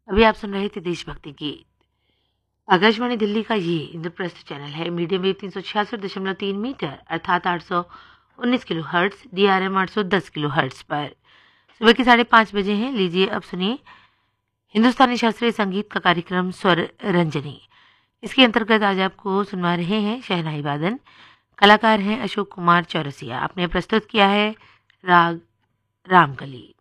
अभी आप सुन रहे थे देशभक्ति गीत। आकाशवाणी दिल्ली का ये इंद्रप्रस्थ चैनल है। मीडियम वेव 366.3 मीटर अर्थात 819 kilo hertz, DRM 810 kilo hertz पर सुबह के 5:30 बजे हैं। लीजिए अब सुनिए हिंदुस्तानी शास्त्रीय संगीत का कार्यक्रम स्वर रंजनी। इसके अंतर्गत आज आपको सुनवा रहे हैं शहनाई वादन। कलाकार हैं अशोक कुमार चौरसिया। आपने प्रस्तुत किया है राग रामकली।